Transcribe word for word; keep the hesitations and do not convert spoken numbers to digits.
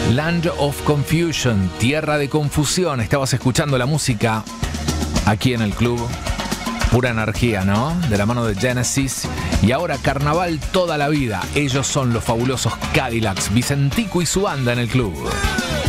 Land of Confusion, Tierra de Confusión. Estabas escuchando la música aquí en el club. Pura energía, ¿no? De la mano de Genesis. Y ahora Carnaval toda la vida. Ellos son los fabulosos Cadillacs. Vicentico y su banda en el club.